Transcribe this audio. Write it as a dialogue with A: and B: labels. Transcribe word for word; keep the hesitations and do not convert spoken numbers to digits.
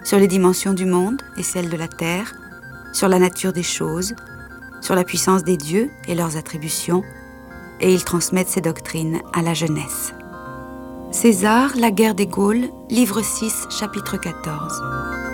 A: sur les dimensions du monde et celles de la terre, sur la nature des choses, sur la puissance des dieux et leurs attributions, et ils transmettent ces doctrines à la jeunesse. César, La guerre des Gaules, livre six, chapitre quatorze.